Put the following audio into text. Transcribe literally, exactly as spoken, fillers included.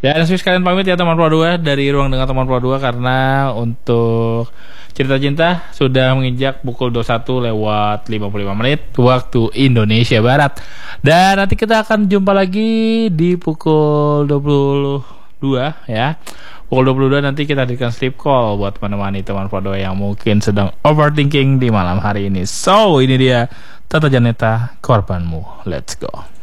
Dan sekalian pamit ya teman Pro dua dari Ruang Dengar Teman Pro dua, karena untuk cerita cinta sudah menginjak pukul dua puluh satu lewat lima puluh lima menit waktu Indonesia Barat. Dan nanti kita akan jumpa lagi di pukul dua puluh dua ya. Pukul dua puluh dua nanti kita hadirkan sleep call buat menemani teman Pro dua yang mungkin sedang overthinking di malam hari ini. So, ini dia Tata Janeta, korbanmu. Let's go.